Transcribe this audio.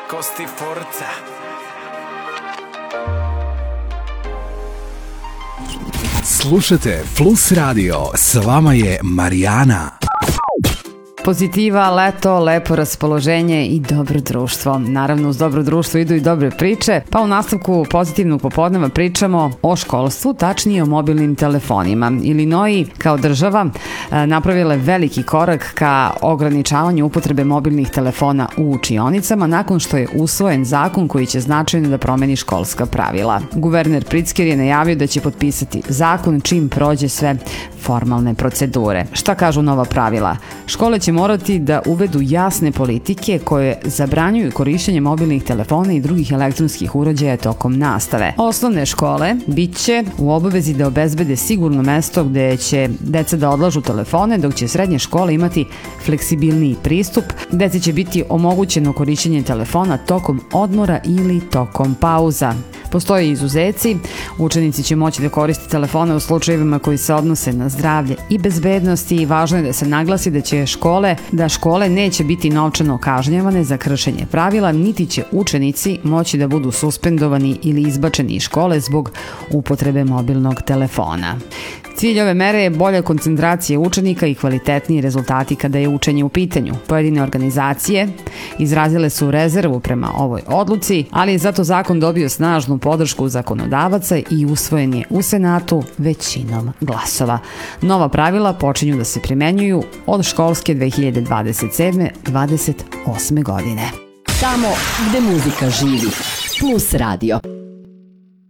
Costi Forza. Slušate Plus Radio, s vama je Marijana. Pozitiva, leto, lepo raspoloženje i dobro društvo. Naravno, uz dobro društvo idu i dobre priče, pa u nastavku pozitivnog popodneva pričamo o školstvu, tačnije o mobilnim telefonima. Illinois kao država napravila je veliki korak ka ograničavanju upotrebe mobilnih telefona u učionicama nakon što je usvojen zakon koji će značajno da promeni školska pravila. Guverner Pritzker je najavio da će potpisati zakon čim prođe sve formalne procedure. Šta kažu nova pravila? Škole će morati da uvedu jasne politike koje zabranjuju korišćenje mobilnih telefona i drugih elektronskih uređaja tokom nastave. Osnovne škole bit će u obavezi da obezbede sigurno mesto gde će deca da odlažu telefone, dok će srednje škole imati fleksibilniji pristup. Deci će biti omogućeno korišćenje telefona tokom odmora ili tokom pauza. Postoje izuzeci, učenici će moći da koriste telefone u slučajevima koji se odnose na zdravlje i bezbednost i važno je da se naglasi da škole neće biti novčano kažnjavane za kršenje pravila, niti će učenici moći da budu suspendovani ili izbačeni iz škole zbog upotrebe mobilnog telefona. Cilj ove mere je bolja koncentracija učenika i kvalitetniji rezultati kada je učenje u pitanju. Pojedine organizacije izrazile su rezervu prema ovoj odluci, ali je zato zakon dobio snažnu podršku zakonodavaca i usvojen je u Senatu većinom glasova. Nova pravila počinju da se primenjuju od školske 2027-28. godine. Tamo gde muzika živi. Plus Radio.